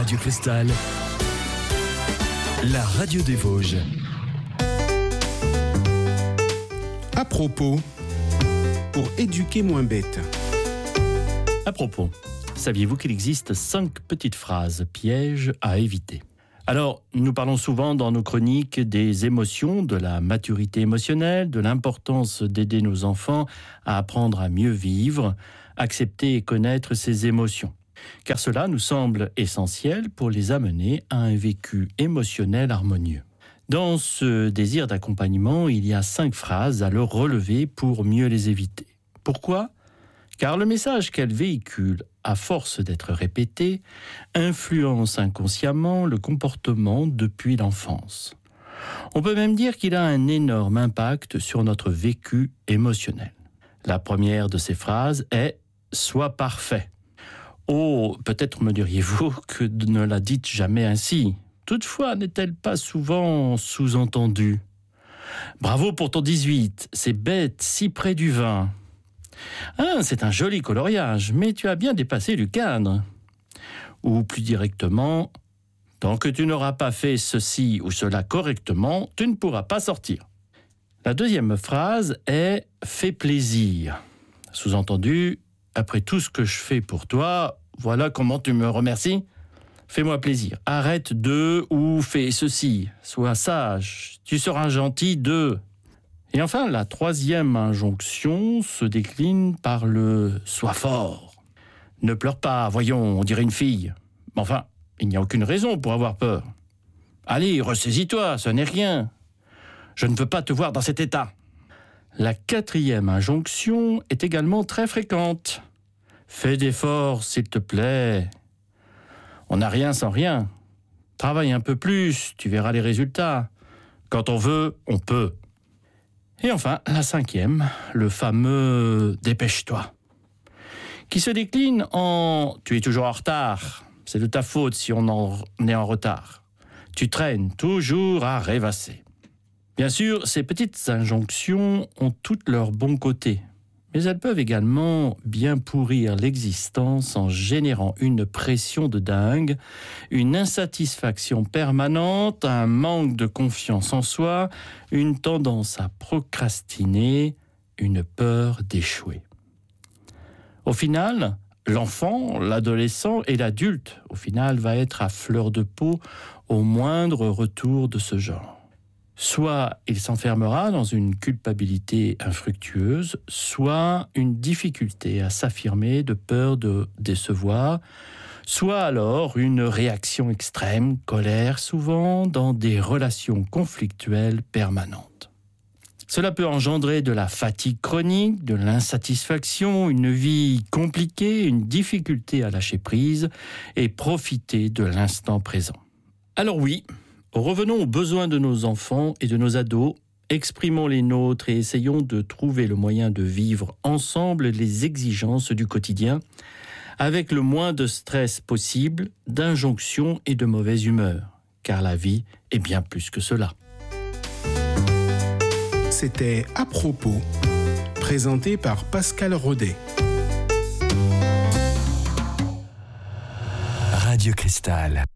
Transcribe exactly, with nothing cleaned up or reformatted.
Radio Cristal, la radio des Vosges. À propos, pour éduquer moins bête. À propos, saviez-vous qu'il existe cinq petites phrases pièges à éviter ? Alors, nous parlons souvent dans nos chroniques des émotions, de la maturité émotionnelle, de l'importance d'aider nos enfants à apprendre à mieux vivre, accepter et connaître ses émotions. Car cela nous semble essentiel pour les amener à un vécu émotionnel harmonieux. Dans ce désir d'accompagnement, il y a cinq phrases à leur relever pour mieux les éviter. Pourquoi ? Car le message qu'elles véhiculent, à force d'être répété, influence inconsciemment le comportement depuis l'enfance. On peut même dire qu'il a un énorme impact sur notre vécu émotionnel. La première de ces phrases est « Sois parfait ». Oh, peut-être me diriez-vous que ne la dites jamais ainsi. Toutefois, n'est-elle pas souvent sous-entendue ? Bravo pour ton dix-huit, c'est bête, si près du vingt. Ah, c'est un joli coloriage, mais tu as bien dépassé du cadre. Ou plus directement, tant que tu n'auras pas fait ceci ou cela correctement, tu ne pourras pas sortir. La deuxième phrase est « fais plaisir ». Sous-entendu, après tout ce que je fais pour toi, voilà comment tu me remercies. Fais-moi plaisir. Arrête de ou fais ceci. Sois sage. Tu seras gentil de. Et enfin, la troisième injonction se décline par le « sois fort ». Ne pleure pas, voyons, on dirait une fille. Mais enfin, il n'y a aucune raison pour avoir peur. Allez, ressaisis-toi, ce n'est rien. Je ne veux pas te voir dans cet état. La quatrième injonction est également très fréquente. Fais d'efforts, s'il te plaît. On n'a rien sans rien. Travaille un peu plus, tu verras les résultats. Quand on veut, on peut. Et enfin, la cinquième, le fameux « dépêche-toi », qui se décline en « tu es toujours en retard, c'est de ta faute si on en est en retard. Tu traînes toujours à rêvasser ». Bien sûr, ces petites injonctions ont toutes leurs bons côtés, mais elles peuvent également bien pourrir l'existence en générant une pression de dingue, une insatisfaction permanente, un manque de confiance en soi, une tendance à procrastiner, une peur d'échouer. Au final, l'enfant, l'adolescent et l'adulte, au final, va être à fleur de peau au moindre retour de ce genre. Soit il s'enfermera dans une culpabilité infructueuse, soit une difficulté à s'affirmer de peur de décevoir, soit alors une réaction extrême, colère souvent, dans des relations conflictuelles permanentes. Cela peut engendrer de la fatigue chronique, de l'insatisfaction, une vie compliquée, une difficulté à lâcher prise et profiter de l'instant présent. Alors oui, revenons aux besoins de nos enfants et de nos ados, exprimons les nôtres et essayons de trouver le moyen de vivre ensemble les exigences du quotidien avec le moins de stress possible, d'injonctions et de mauvaise humeur, car la vie est bien plus que cela. C'était À propos, présenté par Pascal Rodet. Radio Cristal.